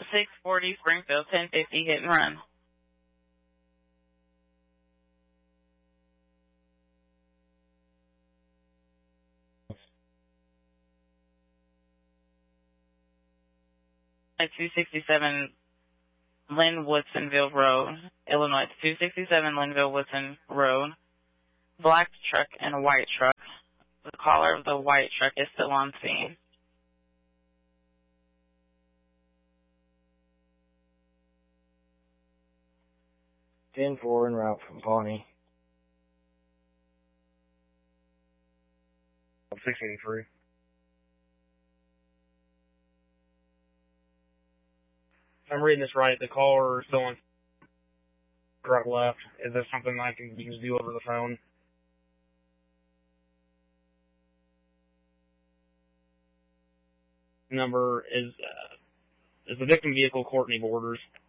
640 Springfield, 1050, hit and run. At 267 Lynn Woodsonville Road, Illinois. 267 Linville Woodson Road. Black truck and a white truck. The caller of the white truck is still on scene. 10-4 en route from Pawnee. 683. If I'm reading this right, the caller is still on right left. Is this something I can just do over the phone? Number is the victim vehicle Courtney Borders.